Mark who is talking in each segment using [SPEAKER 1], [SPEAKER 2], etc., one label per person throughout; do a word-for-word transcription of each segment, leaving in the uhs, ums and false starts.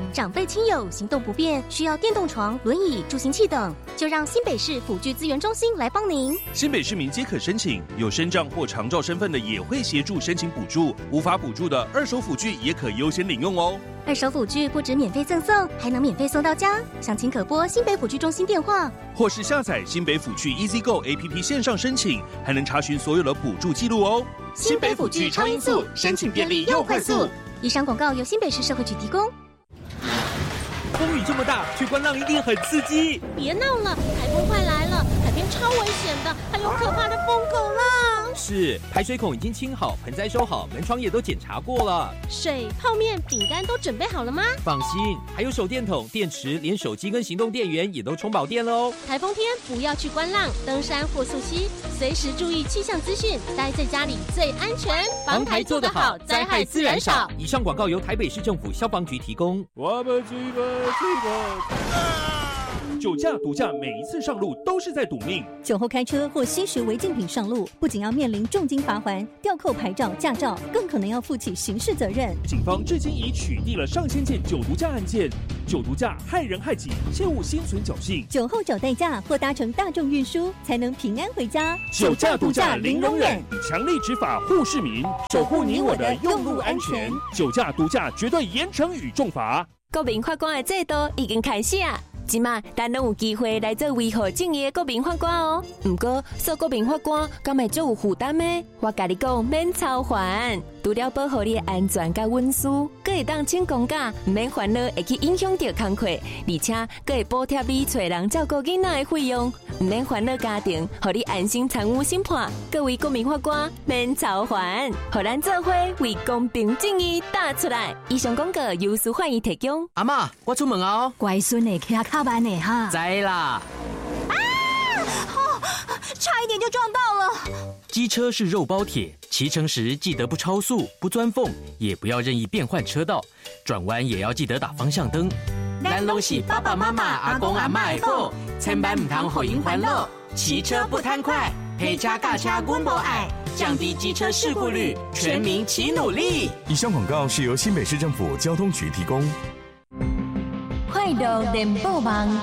[SPEAKER 1] 长辈亲友行动不便，需要电动床、轮椅、助行器等，就让新北市辅具资源中心来帮您。
[SPEAKER 2] 新北市民皆可申请，有身障或长照身份的也会协助申请补助，无法补助的二手辅具也可优先领用哦。
[SPEAKER 1] 二手辅具不止免费赠送，还能免费送到家。详情可拨新北辅具中心电话，
[SPEAKER 2] 或是下载新北辅具 EasyGo A P P 线上申请，还能查询所有的补助记录哦。
[SPEAKER 1] 新北辅具超音速，申请便利又快速。以上广告由新北市社会局提供。
[SPEAKER 3] 风雨这么大，去观浪一定很刺激。
[SPEAKER 4] 别闹了，台风快来了，海边超危险的，还有可怕的疯狗浪。
[SPEAKER 3] 是，排水孔已经清好，盆栽收好，门窗也都检查过了。
[SPEAKER 4] 水、泡面、饼干都准备好了吗？
[SPEAKER 3] 放心，还有手电筒、电池，连手机跟行动电源也都充饱电喽。
[SPEAKER 4] 台风天不要去观浪、登山或溯溪，随时注意气象资讯，待在家里最安全。
[SPEAKER 3] 防台做得好，灾害自然少。以上广告由台北市政府消防局提供。
[SPEAKER 2] 我们这个这个。酒驾、毒驾，每一次上路都是在赌命。
[SPEAKER 5] 酒后开车或吸食违禁品上路，不仅要面临重金罚锾、吊扣牌照、驾照，更可能要负起刑事责任。
[SPEAKER 2] 警方至今已取缔了上千件酒毒驾案件。酒毒驾害人害己，切勿心存侥幸。
[SPEAKER 5] 酒后找代驾或搭乘大众运输，才能平安回家。
[SPEAKER 2] 酒驾、毒驾零容忍，以强力执法护市民，守护你我的用路安全。酒驾、毒驾绝对严惩与重罚。
[SPEAKER 6] 国民法官的制度已经开始啊！即马咱拢有机会来做维护正义的国民法官哦。不过做国民法官敢会做有负担呢？我甲你讲，免操烦，除了保护你的安全甲隐私，阁会当请公假，唔免烦恼会去影响到工课，而且阁会补贴你找人照顾囡仔的费用，唔免烦恼家庭，互你安心参与审判。各位国民法官免操烦，互咱做伙为公平正义打出来。以上广告由司法院提供。
[SPEAKER 7] 阿嬷，我出门哦。
[SPEAKER 5] 乖孙的骑卡慢的哈。
[SPEAKER 7] 知啦。
[SPEAKER 5] 啊！哦，差一点就撞到了。
[SPEAKER 7] 机车是肉包铁，骑乘时记得不超速、不钻缝，也不要任意变换车道，转弯也要记得打方向灯。咱拢是爸爸妈妈、阿公阿嬷的宝，千万唔通互因烦恼。骑车不贪快，陪车驾车阮无爱，降低机车事故率，全民齐努力。
[SPEAKER 8] 以上广告是由新北市政府交通局提供。
[SPEAKER 6] 快乐联播网，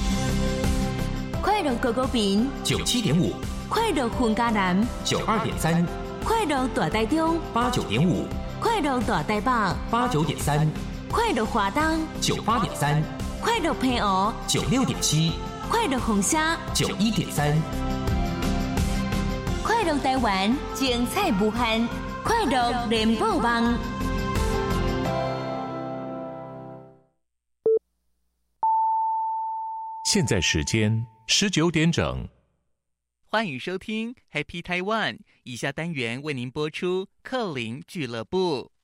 [SPEAKER 6] 快乐狗狗饼
[SPEAKER 7] 九七点五，
[SPEAKER 6] 快乐混家男
[SPEAKER 7] 九二点三，
[SPEAKER 6] 快乐大台中
[SPEAKER 7] 八九点五，
[SPEAKER 6] 快乐大台北
[SPEAKER 7] 八九点三，
[SPEAKER 6] 快乐华东
[SPEAKER 7] 九八点三，
[SPEAKER 6] 快乐平湖
[SPEAKER 7] 九六点七，
[SPEAKER 6] 快乐红虾
[SPEAKER 7] 九一点三，
[SPEAKER 6] 快乐台湾精彩无限，快乐联播网。
[SPEAKER 9] 现在时间十九点整，
[SPEAKER 10] 欢迎收听 Happy Taiwan。以下单元为您播出克林俱乐部。